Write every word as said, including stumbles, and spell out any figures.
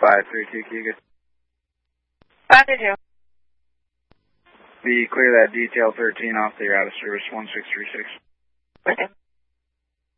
five three two, Keegan. five three two. Be clear that detail thirteen off that you're out of service, one six three six. Okay.